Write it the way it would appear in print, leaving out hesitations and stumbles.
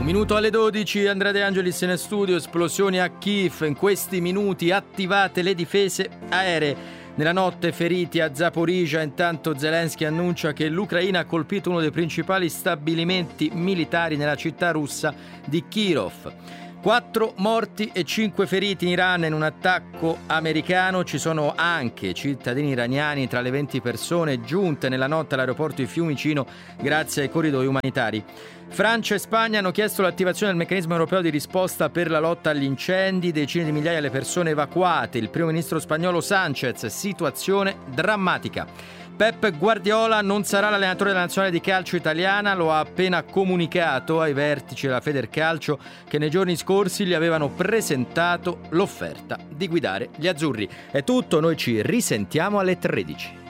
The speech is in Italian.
Un minuto alle 12, Andrea De Angelis in studio, esplosioni a Kiev, in questi minuti attivate le difese aeree. Nella notte feriti a Zaporizhzhia, intanto Zelensky annuncia che l'Ucraina ha colpito uno dei principali stabilimenti militari nella città russa di Kirov. 4 morti e 5 feriti in Iran in un attacco americano. Ci sono anche cittadini iraniani tra le 20 persone giunte nella notte all'aeroporto di Fiumicino grazie ai corridoi umanitari. Francia e Spagna hanno chiesto l'attivazione del meccanismo europeo di risposta per la lotta agli incendi, decine di migliaia le persone evacuate. Il primo ministro spagnolo Sánchez, situazione drammatica. Pep Guardiola non sarà l'allenatore della nazionale di calcio italiana, lo ha appena comunicato ai vertici della Federcalcio che nei giorni scorsi gli avevano presentato l'offerta di guidare gli azzurri. È tutto, noi ci risentiamo alle 13.